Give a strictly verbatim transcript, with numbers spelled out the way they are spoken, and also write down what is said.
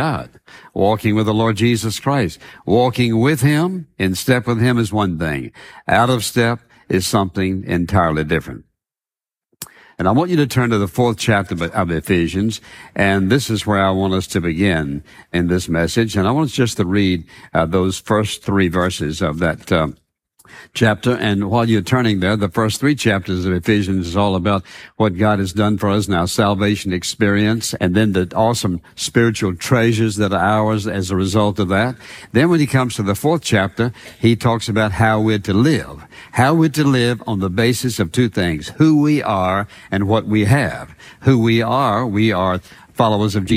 God. Walking with the Lord Jesus Christ. Walking with Him, in step with Him is one thing. Out of step is something entirely different. And I want you to turn to the fourth chapter of Ephesians, and this is where I want us to begin in this message. And I want us just to read uh, those first three verses of that uh, chapter. And while you're turning there, the first three chapters of Ephesians is all about what God has done for us in our salvation experience, and then the awesome spiritual treasures that are ours as a result of that. Then when he comes to the fourth chapter, he talks about how we're to live. How we're to live on the basis of two things: who we are and what we have. Who we are, we are followers of Jesus.